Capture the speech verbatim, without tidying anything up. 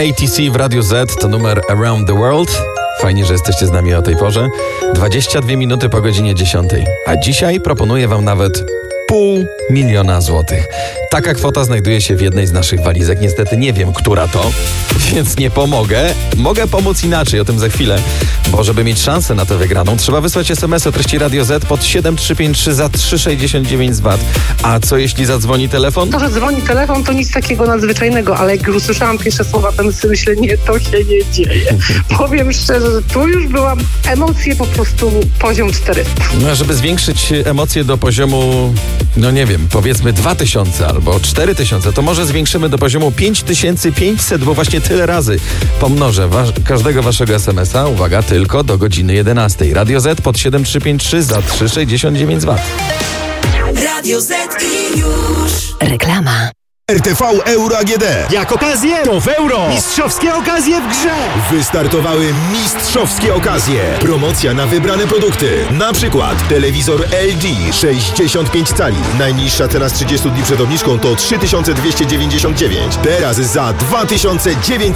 A T C w Radiu Z to numer Around the World. Fajnie, że jesteście z nami o tej porze. dwadzieścia dwie minuty po godzinie dziesiątej. A dzisiaj proponuję wam nawet pół miliona złotych. Taka kwota znajduje się w jednej z naszych walizek. Niestety nie wiem, która to, więc nie pomogę. Mogę pomóc inaczej, o tym za chwilę. Bo żeby mieć szansę na tę wygraną, trzeba wysłać es em es o treści Radio Z pod siedem trzy pięć trzy za trzy sześćdziesiąt dziewięć zł. A co jeśli zadzwoni telefon? To, że dzwoni telefon, to nic takiego nadzwyczajnego, ale jak już usłyszałam pierwsze słowa, to myślę, nie, to się nie dzieje. Powiem szczerze, że tu już byłam, emocje po prostu poziom czterysta. No, a żeby zwiększyć emocje do poziomu, no nie wiem, powiedzmy dwa tysiące albo cztery tysiące, to może zwiększymy do poziomu pięć tysięcy pięćset, bo właśnie tyle razy pomnożę was, każdego waszego es em es a, uwaga, tylko do godziny jedenastej. Radio Z pod siedem trzy pięć trzy za trzy sześćdziesiąt dziewięć zł. Radio Z i już reklama. R T V Euro A G D. Jak okazję, to w euro. Mistrzowskie okazje w grze. Wystartowały mistrzowskie okazje. Promocja na wybrane produkty. Na przykład telewizor L G sześćdziesiąt pięć cali. Najniższa cena z trzydziestu dni przed obniżką to trzy tysiące dwieście dziewięćdziesiąt dziewięć. Teraz za dwa tysiące dziewięćset